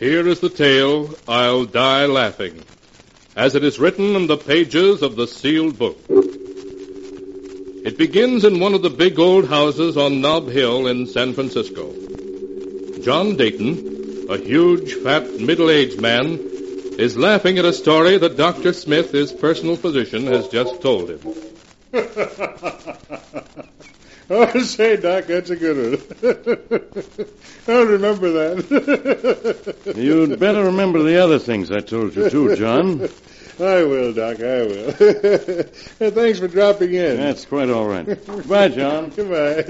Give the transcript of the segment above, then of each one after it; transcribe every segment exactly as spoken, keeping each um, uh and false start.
Here is the tale, I'll Die Laughing, as it is written in the pages of the sealed book. It begins in one of the big old houses on Nob Hill in San Francisco. John Dayton, a huge, fat, middle-aged man, is laughing at a story that Doctor Smith, his personal physician, has just told him. Oh, say, Doc, that's a good one. I'll remember that. You'd better remember the other things I told you, too, John. I will, Doc, I will. Thanks for dropping in. That's quite all right. Goodbye, John. Goodbye.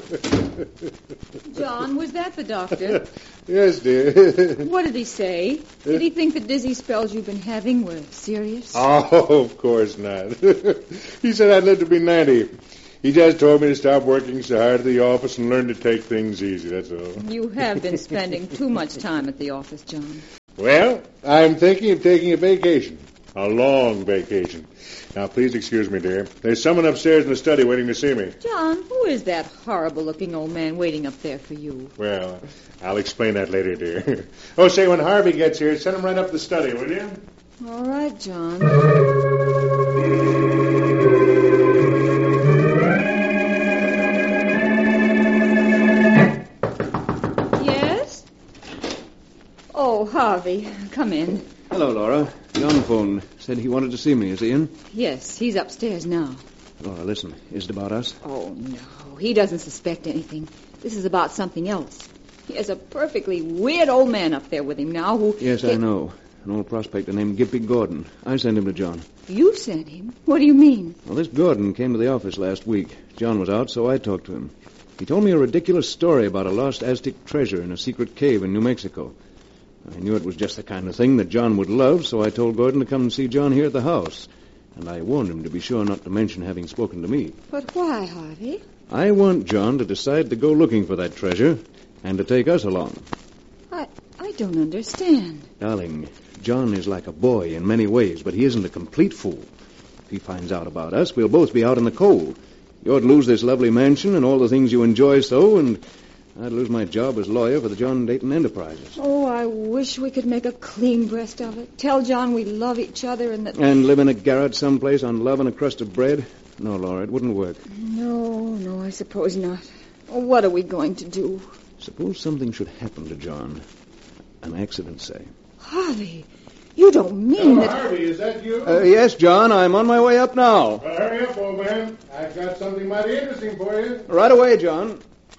John, was that the doctor? Yes, dear. What did he say? Did he think the dizzy spells you've been having were serious? Oh, of course not. He said I'd live to be ninety. He just told me to stop working so hard at the office and learn to take things easy, that's all. You have been spending too much time at the office, John. Well, I'm thinking of taking a vacation. A long vacation. Now, please excuse me, dear. There's someone upstairs in the study waiting to see me. John, who is that horrible-looking old man waiting up there for you? Well, I'll explain that later, dear. Oh, say, when Harvey gets here, send him right up the study, will you? All right, John. Yes? Oh, Harvey, come in. Hello, Laura. John phoned. Said he wanted to see me. Is he in? Yes, he's upstairs now. Laura, listen. Is it about us? Oh, no. He doesn't suspect anything. This is about something else. He has a perfectly weird old man up there with him now who... Yes, he... I know. An old prospector named Gimpy Gordon. I sent him to John. You sent him? What do you mean? Well, this Gordon came to the office last week. John was out, so I talked to him. He told me a ridiculous story about a lost Aztec treasure in a secret cave in New Mexico. I knew it was just the kind of thing that John would love, so I told Gordon to come and see John here at the house. And I warned him to be sure not to mention having spoken to me. But why, Harvey? I want John to decide to go looking for that treasure and to take us along. I I don't understand. Darling, John is like a boy in many ways, but he isn't a complete fool. If he finds out about us, we'll both be out in the cold. You'd lose this lovely mansion and all the things you enjoy so, and I'd lose my job as lawyer for the John Dayton Enterprises. Oh, I wish we could make a clean breast of it. Tell John we love each other and that... And live in a garret someplace on love and a crust of bread? No, Laura, it wouldn't work. No, no, I suppose not. Oh, what are we going to do? Suppose something should happen to John. An accident, say. Harvey, you don't mean Hello, that... Harvey, is that you? Uh, yes, John, I'm on my way up now. Well, hurry up, old man. I've got something mighty interesting for you. Right away, John.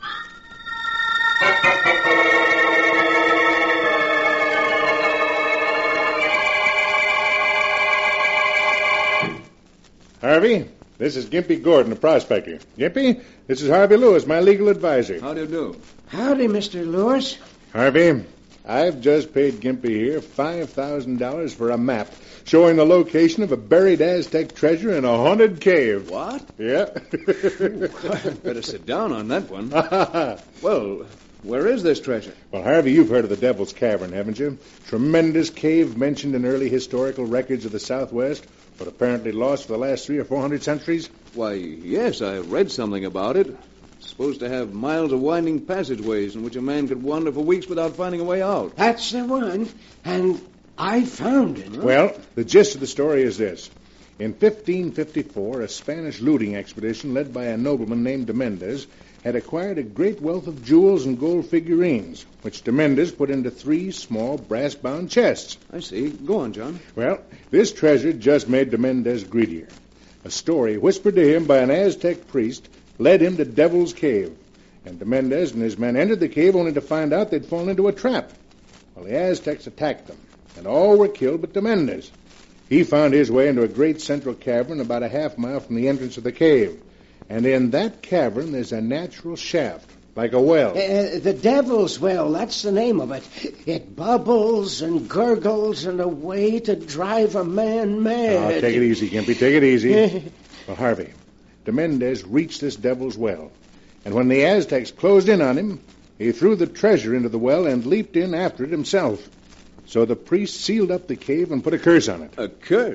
Harvey, this is Gimpy Gordon, a prospector. Gimpy, this is Harvey Lewis, my legal advisor. How do you do? Howdy, Mister Lewis. Harvey, I've just paid Gimpy here five thousand dollars for a map showing the location of a buried Aztec treasure in a haunted cave. What? Yeah. Better sit down on that one. Well, where is this treasure? Well, Harvey, you've heard of the Devil's Cavern, haven't you? Tremendous cave mentioned in early historical records of the Southwest, but apparently lost for the last three or four hundred centuries. Why, yes, I read something about it. It's supposed to have miles of winding passageways in which a man could wander for weeks without finding a way out. That's the one. And I found it. Well, the gist of the story is this. In fifteen fifty-four, a Spanish looting expedition led by a nobleman named de Mendez had acquired a great wealth of jewels and gold figurines, which de Mendez put into three small brass-bound chests. I see. Go on, John. Well, this treasure just made de Mendez greedier. A story whispered to him by an Aztec priest led him to Devil's Cave, and de Mendez and his men entered the cave only to find out they'd fallen into a trap. Well, the Aztecs attacked them, and all were killed but de Mendez. He found his way into a great central cavern about a half mile from the entrance of the cave. And in that cavern, there's a natural shaft, like a well. Uh, the Devil's Well, that's the name of it. It bubbles and gurgles in a way to drive a man mad. Oh, take it easy, Gimpy, take it easy. Well, Harvey, de Mendez reached this Devil's Well, and when the Aztecs closed in on him, he threw the treasure into the well and leaped in after it himself. So the priest sealed up the cave and put a curse on it. A curse?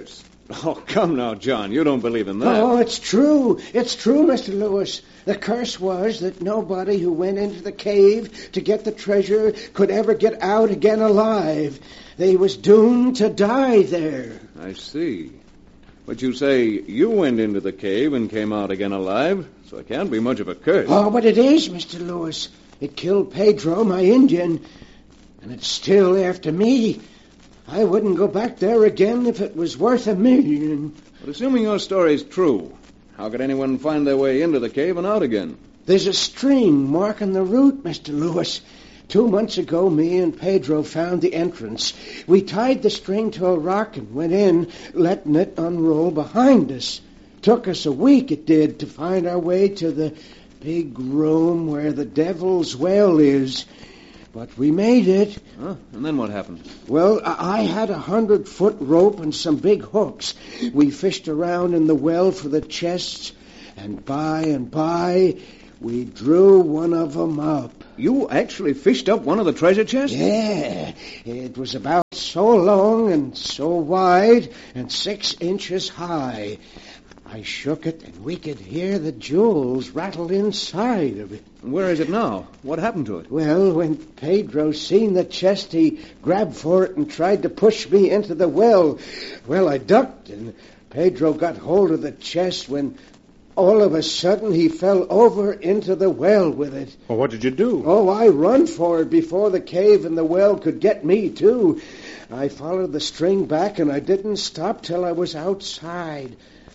Oh, come now, John. You don't believe in that. Oh, it's true. It's true, Mister Lewis. The curse was that nobody who went into the cave to get the treasure could ever get out again alive. They was doomed to die there. I see. But you say you went into the cave and came out again alive, so it can't be much of a curse. Oh, but it is, Mister Lewis. It killed Pedro, my Indian, and it's still after me. I wouldn't go back there again if it was worth a million. But assuming your story's true, how could anyone find their way into the cave and out again? There's a string marking the route, Mister Lewis. Two months ago, me and Pedro found the entrance. We tied the string to a rock and went in, letting it unroll behind us. Took us a week, it did, to find our way to the big room where the Devil's Well is. But we made it. Huh? And then what happened? Well, I had a hundred-foot rope and some big hooks. We fished around in the well for the chests, and by and by, we drew one of them up. You actually fished up one of the treasure chests? Yeah. It was about so long and so wide and six inches high. I shook it, and we could hear the jewels rattle inside of it. Where is it now? What happened to it? Well, when Pedro seen the chest, he grabbed for it and tried to push me into the well. Well, I ducked, and Pedro got hold of the chest when all of a sudden he fell over into the well with it. Well, what did you do? Oh, I run for it before the cave and the well could get me, too. I followed the string back, and I didn't stop till I was outside.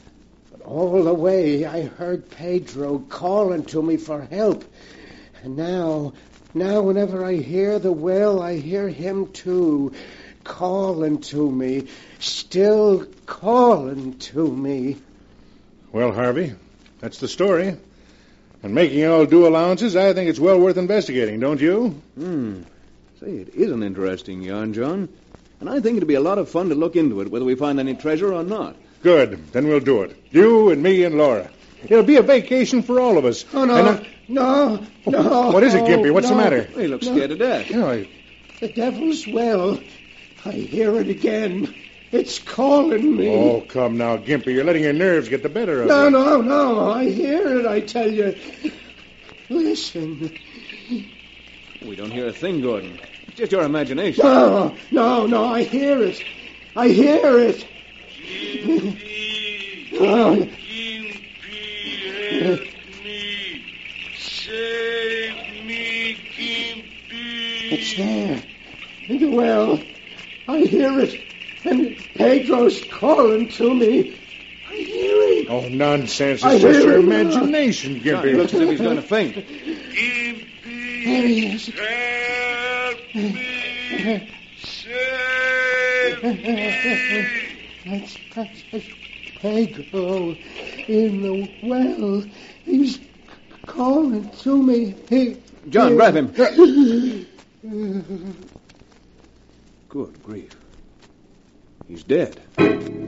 All the way, I heard Pedro calling to me for help. And now, now whenever I hear the well, I hear him too, calling to me, still calling to me. Well, Harvey, that's the story. And making all due allowances, I think it's well worth investigating, don't you? Hmm. Say, it is an interesting yarn, John. And I think it'd be a lot of fun to look into it, whether we find any treasure or not. Good. Then we'll do it. You and me and Laura. It'll be a vacation for all of us. Oh, no, and, uh, no, no. What is it, Gimpy? What's no, the matter? He looks no. scared to death. You know, I... The Devil's Well. I hear it again. It's calling me. Oh, come now, Gimpy. You're letting your nerves get the better of No, you. no, no. I hear it, I tell you. Listen. We don't hear a thing, Gordon. It's just your imagination. No, no, no. I hear it. I hear it. Oh. Help me. Save me, Gimpy. It's there. In the well. I hear it. And Pedro's calling to me. I hear it. Oh, nonsense. It's I just hear your it. imagination, John, he Gimpy. looks as if he's going to faint. Gimpy. There he is. Help me. Save me. That's, that's, that's Pedro in the well. He's calling to me. He, John, he- grab him. Good grief. He's dead.